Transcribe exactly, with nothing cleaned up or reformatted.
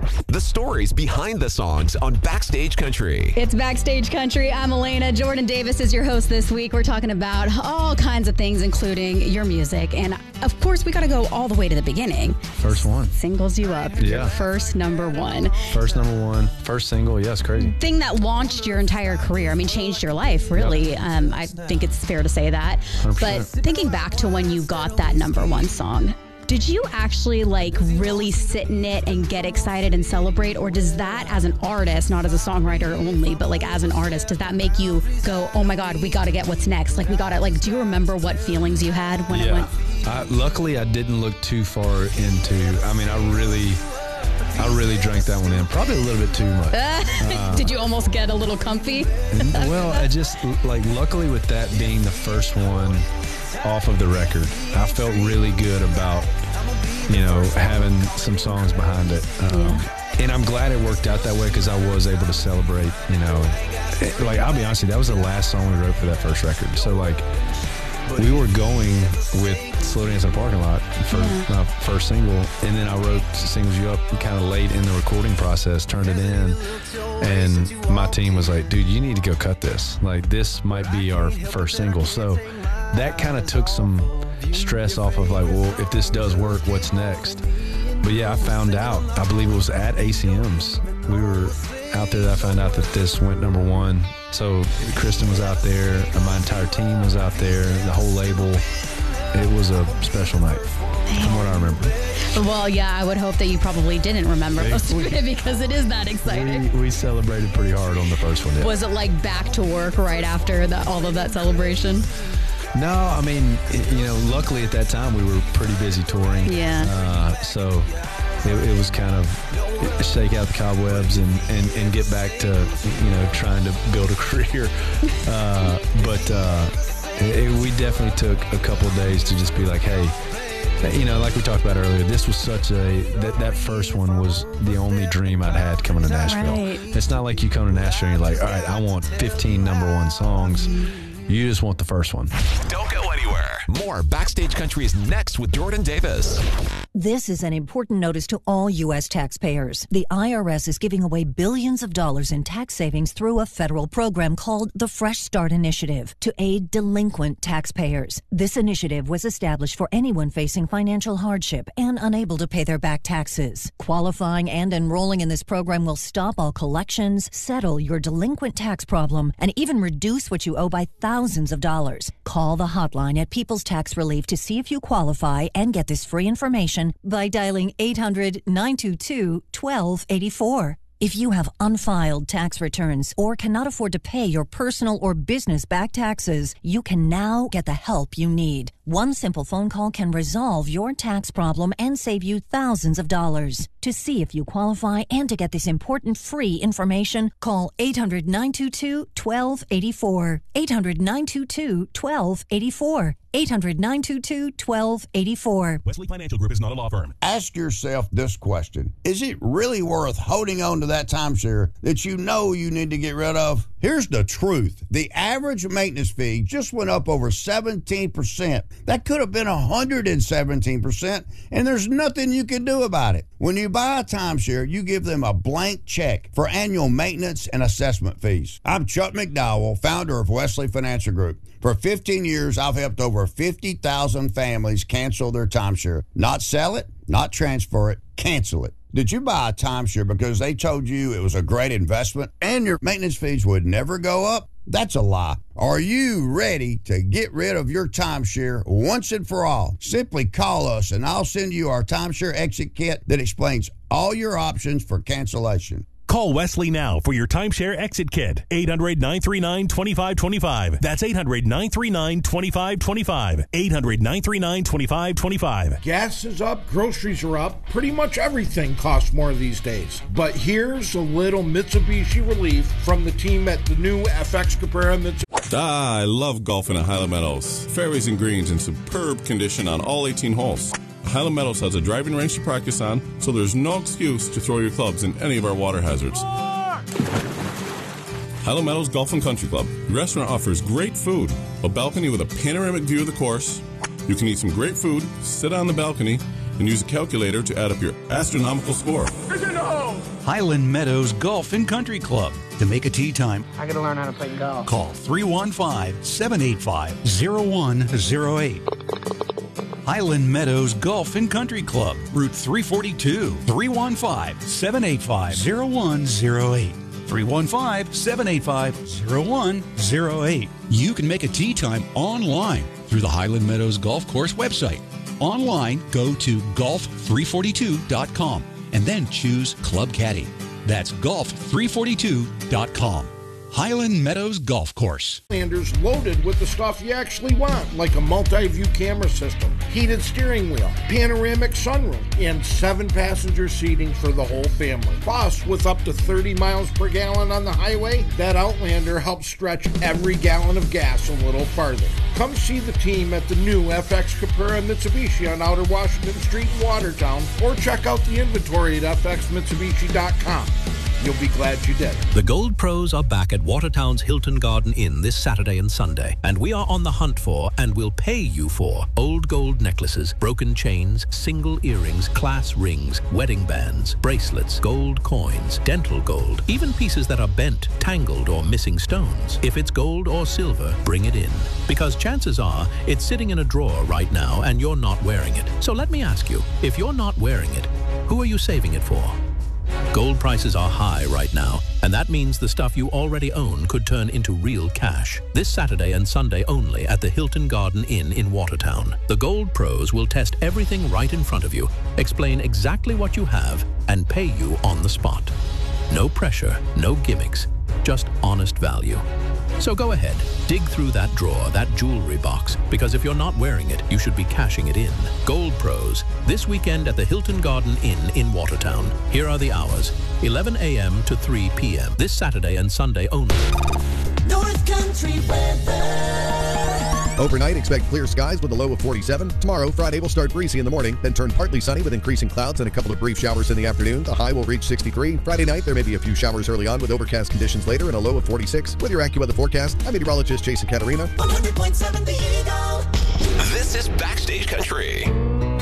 The stories behind the songs on Backstage Country. It's Backstage Country. I'm Elena. Jordan Davis is your host this week. We're talking about all kinds of things, including your music. And of course, we got to go all the way to the beginning. First one. Singles you up. Yeah. Your first number one. First number one. First single. Yeah, it's crazy. Thing that launched your entire career. I mean, changed your life, really. Yep. Um, I think it's fair to say that. one hundred percent. But thinking back to when you got that number one song, did you actually like really sit in it and get excited and celebrate? Or does that, as an artist, not as a songwriter only, but like as an artist, does that make you go, oh my God, we got to get what's next? Like we got to, like, do you remember what feelings you had when yeah. it went? I, luckily, I didn't look too far into, I mean, I really, I really drank that one in. Probably a little bit too much. Uh, did you almost get a little comfy? Well, I just, like, luckily with that being the first one off of the record, I felt really good about, you know, having some songs behind it. Um, yeah. And I'm glad it worked out that way because I was able to celebrate, you know. It, like, I'll be honest with you, that was the last song we wrote for that first record. So, like, we were going with Slow Dance in the Parking Lot for yeah. my first single, and then I wrote Singles You Up kind of late in the recording process, turned it in, and my team was like, dude, you need to go cut this. Like, this might be our first single. So that kind of took some stress off of like, well, if this does work, what's next? But yeah, I found out, I believe it was at A C M's. We were out there that I found out that this went number one. So Kristen was out there, and my entire team was out there, the whole label. It was a special night, from what I remember. Well, yeah, I would hope that you probably didn't remember most of it because it is that exciting. We, we celebrated pretty hard on the first one. Yeah. Was it like back to work right after that, all of that celebration? No, I mean, it, you know, luckily at that time we were pretty busy touring. Yeah. Uh, so it, it was kind of shake out the cobwebs and, and, and get back to, you know, trying to build a career. Uh, but uh, it, we definitely took a couple of days to just be like, hey, you know, like we talked about earlier, this was such a, that, that first one was the only dream I'd had coming to Nashville. Right. It's not like you come to Nashville and you're like, all right, I want fifteen number one songs. You just want the first one. Don't go anywhere. More Backstage Country is next with Jordan Davis. This is an important notice to all U S taxpayers. The I R S is giving away billions of dollars in tax savings through a federal program called the Fresh Start Initiative to aid delinquent taxpayers. This initiative was established for anyone facing financial hardship and unable to pay their back taxes. Qualifying and enrolling in this program will stop all collections, settle your delinquent tax problem, and even reduce what you owe by thousands of dollars. Call the hotline at People's Tax Relief to see if you qualify and get this free information by dialing eight hundred, nine two two, one two eight four. If you have unfiled tax returns or cannot afford to pay your personal or business back taxes, you can now get the help you need. One simple phone call can resolve your tax problem and save you thousands of dollars. To see if you qualify and to get this important free information, call eight hundred, nine two two, one two eight four. eight hundred, nine two two, one two eight four. eight hundred, nine two two, one two eight four. Wesley Financial Group is not a law firm. Ask yourself this question. Is it really worth holding on to that timeshare that you know you need to get rid of? Here's the truth. The average maintenance fee just went up over seventeen percent. That could have been one hundred seventeen percent, and there's nothing you can do about it. When you buy a timeshare, you give them a blank check for annual maintenance and assessment fees. I'm Chuck McDowell, founder of Wesley Financial Group. For fifteen years, I've helped over fifty thousand families cancel their timeshare. Not sell it, not transfer it, cancel it. Did you buy a timeshare because they told you it was a great investment and your maintenance fees would never go up? That's a lie. Are you ready to get rid of your timeshare once and for all? Simply call us and I'll send you our timeshare exit kit that explains all your options for cancellation. Call Wesley now for your timeshare exit kit. eight hundred, nine three nine, two five two five. That's eight hundred, nine three nine, two five two five. eight hundred, nine three nine, two five two five. Gas is up, groceries are up. Pretty much everything costs more these days. But here's a little Mitsubishi relief from the team at the new F X Cabrera Mitsubishi. Ah, I love golfing at Highland Meadows. Fairways and greens in superb condition on all eighteen holes. Highland Meadows has a driving range to practice on, so there's no excuse to throw your clubs in any of our water hazards. Highland Meadows Golf and Country Club. The restaurant offers great food, a balcony with a panoramic view of the course. You can eat some great food, sit on the balcony, and use a calculator to add up your astronomical score. It's in the hole! Highland Meadows Golf and Country Club. To make a tee time, I gotta learn how to play golf. Call three one five, seven eight five, zero one zero eight. Highland Meadows Golf and Country Club, Route three forty-two, three one five, seven eight five, zero one zero eight. three one five, seven eight five, zero one zero eight. You can make a tee time online through the Highland Meadows Golf Course website. Online, go to golf three forty-two dot com and then choose Club Caddy. That's golf three forty-two dot com. Highland Meadows Golf Course. Landers loaded with the stuff you actually want, like a multi-view camera system, heated steering wheel, panoramic sunroof, and seven passenger seating for the whole family. Plus, with up to thirty miles per gallon on the highway, that Outlander helps stretch every gallon of gas a little farther. Come see the team at the new F X Capura Mitsubishi on Outer Washington Street in Watertown, or check out the inventory at f x mitsubishi dot com. You'll be glad you did. The Gold Pros are back at Watertown's Hilton Garden Inn this Saturday and Sunday, and we are on the hunt for, and will pay you for, old gold necklaces, broken chains, single earrings, class rings, wedding bands, bracelets, gold coins, dental gold, even pieces that are bent, tangled, or missing stones. If it's gold or silver, bring it in, because chances are it's sitting in a drawer right now and you're not wearing it. So let me ask you, if you're not wearing it, who are you saving it for? Gold prices are high right now, and that means the stuff you already own could turn into real cash. This Saturday and Sunday only at the Hilton Garden Inn in Watertown. The Gold Pros will test everything right in front of you, explain exactly what you have, and pay you on the spot. No pressure, no gimmicks, just honest value. So go ahead, dig through that drawer, that jewelry box, because if you're not wearing it, you should be cashing it in. Gold Pros, this weekend at the Hilton Garden Inn in Watertown. Here are the hours, eleven a.m. to three p.m. This Saturday and Sunday only. North Country weather. Overnight, expect clear skies with a low of forty-seven. Tomorrow, Friday, will start breezy in the morning, then turn partly sunny with increasing clouds and a couple of brief showers in the afternoon. The high will reach sixty-three. Friday night, there may be a few showers early on with overcast conditions later and a low of forty-six. With your AccuWeather forecast, I'm meteorologist Jason Caterina. one hundred point seven The Eagle. This is Backstage Country.